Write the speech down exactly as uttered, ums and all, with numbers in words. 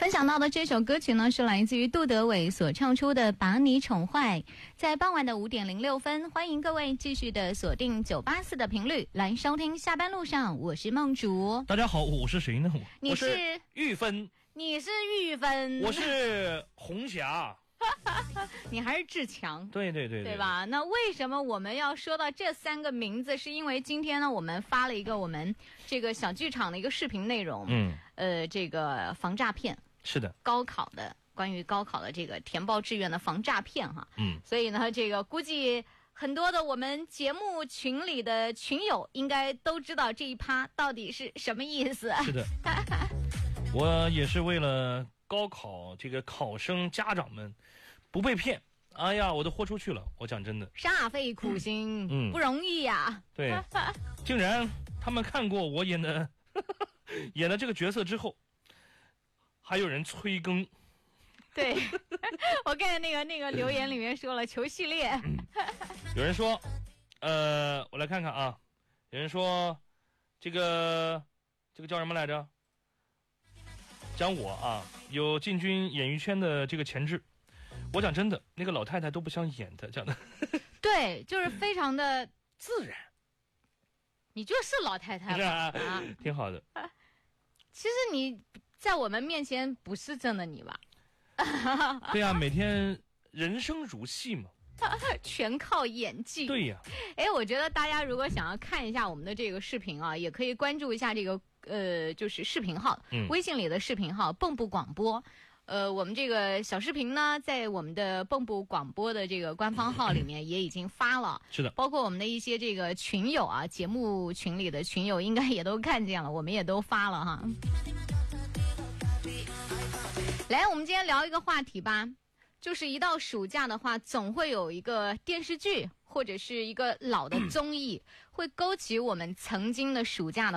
分享到的这首歌曲呢，是来自于杜德伟所唱出的《把你宠坏》。在傍晚的五点零六分，欢迎各位继续的锁定九八四的频率来收听下班路上，我是梦竹。 大家好，我是谁呢？ 你是我是玉芬， 你是玉芬， 我是红霞。 你还是志强， 对对对对, 对吧？那为什么我们要说到这三个名字？是因为今天呢，我们发了一个我们这个小剧场的一个视频内容， 嗯， 呃，这个防诈骗， 是的， 高考的关于高考的这个填报志愿的防诈骗哈， 嗯， 所以呢，这个估计很多的我们节目群里的群友应该都知道这一趴到底是什么意思。 是的，我也是为了高考这个考生家长们不被骗，哎呀，我都豁出去了。我讲真的， 煞费苦心， 嗯， 不容易呀。 对，竟然他们看过我演的演的这个角色之后，还有人催更。 对，我看那个那个留言里面说了求系列， 嗯，有人说，呃，我来看看啊，有人说这个这个叫什么来着？讲我啊，有进军演艺圈的这个潜质。我讲真的，那个老太太都不像演的，讲的。 对，就是非常的自然。 你就是老太太吧？ 啊，挺好的。 其实你在我们面前不是真的你吧？ 对呀、啊，每天人生如戏嘛。 全靠演技。 对呀。 哎，我觉得大家如果想要看一下我们的这个视频啊，也可以关注一下这个呃，就是视频号， 嗯， 微信里的视频号蚌埠广播。呃，我们这个小视频呢，在我们的蚌埠广播的这个官方号里面也已经发了。 是的， 包括我们的一些这个群友啊，节目群里的群友应该也都看见了，我们也都发了哈。来，我们今天聊一个话题吧，就是一到暑假的话，总会有一个电视剧或者是一个老的综艺，会勾起我们曾经的暑假的